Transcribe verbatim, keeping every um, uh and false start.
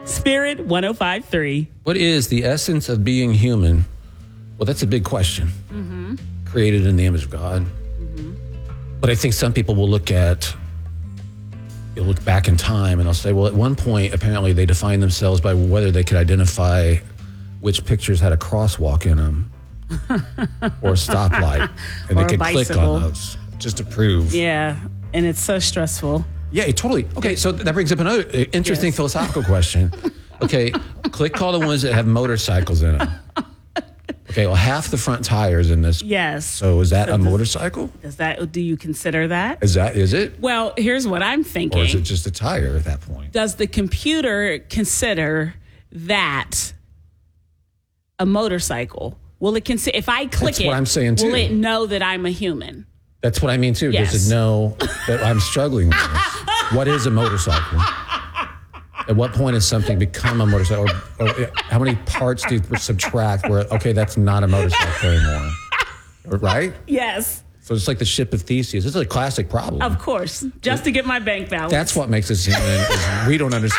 Spirit one oh five point three. What is the essence of being human? Well, that's a big question. Mm-hmm. Created in the image of God. Mm-hmm. But I think some people will look at, they'll look back in time and they'll say, well, at one point, apparently they defined themselves by whether they could identify which pictures had a crosswalk in them or a stoplight. And Or they a could click bicycle. on those just to prove. Yeah, and it's so stressful. Yeah, it totally. Okay, so that brings up another uh, interesting Yes. philosophical question. Okay, click all the ones that have motorcycles in them. Okay, well, half the front tires in this. Yes. So is that So a does- motorcycle? Does that? Do you consider that? Is that, is it? Well, here's what I'm thinking. Or is it just a tire at that point? Does the computer consider that a motorcycle? Will it consider if I click That's it? what I'm saying, too. Will it know that I'm a human? That's what I mean, too. Yes. Does it know that I'm struggling with this? What is a motorcycle? At what point has something become a motorcycle? Or, or how many parts do you subtract where, okay, that's not a motorcycle anymore? Right? Yes, So it's like the ship of Theseus. This is a classic problem. of course. Just to get my bank balance. That's what makes us human. Is we don't understand.